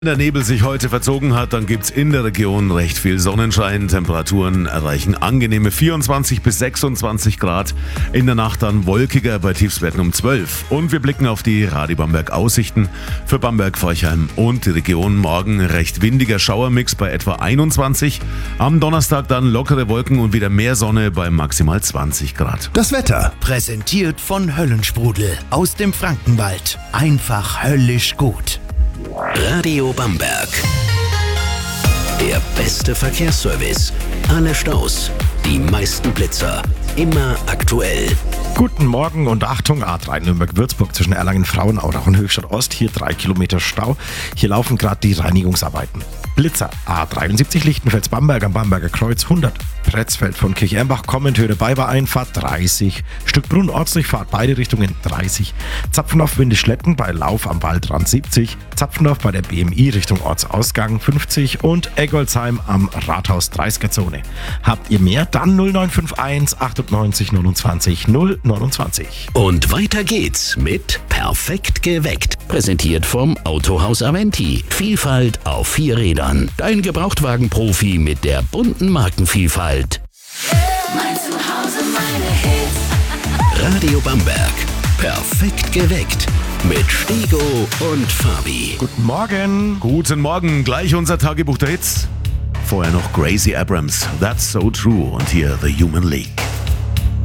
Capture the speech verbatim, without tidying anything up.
Wenn der Nebel sich heute verzogen hat, dann gibt's in der Region recht viel Sonnenschein. Temperaturen erreichen angenehme vierundzwanzig bis sechsundzwanzig Grad. In der Nacht dann wolkiger bei Tiefstwerten um zwölf. Und wir blicken auf die Radio Bamberg Aussichten. Für Bamberg, Forchheim und die Region morgen recht windiger Schauermix bei etwa einundzwanzig. Am Donnerstag dann lockere Wolken und wieder mehr Sonne bei maximal zwanzig Grad. Das Wetter präsentiert von Höllensprudel aus dem Frankenwald. Einfach höllisch gut. Radio Bamberg. Der beste Verkehrsservice. Alle Staus, die meisten Blitzer. Immer aktuell. Guten Morgen und Achtung, A drei Nürnberg-Würzburg zwischen Erlangen-Frauenau und Höchstadt Ost. Hier drei Kilometer Stau. Hier laufen gerade die Reinigungsarbeiten. Blitzer A dreiundsiebzig Lichtenfels-Bamberg am Bamberger Kreuz hundert. Pretzfeld von Kirchernbach kommend Höhe Beiber-Einfahrt dreißig. Stückbrunn Ortsdurchfahrt beide Richtungen dreißig. Zapfendorf Windischletten bei Lauf am Waldrand siebzig. Zapfendorf bei der B M I Richtung Ortsausgang fünfzig und Eggolsheim am Rathaus dreißiger Zone. Habt ihr mehr? Dann null neun fünf eins achtundneunzig neunundzwanzig null neunundzwanzig. Und weiter geht's mit Perfekt geweckt. Präsentiert vom Autohaus Aventi. Vielfalt auf vier Rädern. Dein Gebrauchtwagen-Profi mit der bunten Markenvielfalt. Mein Zuhause, meine Hits. Radio Bamberg. Perfekt geweckt. Mit Stego und Fabi. Guten Morgen. Guten Morgen, gleich unser Tagebuch der Hits. Vorher noch Gracie Abrams, That's So True und hier The Human League.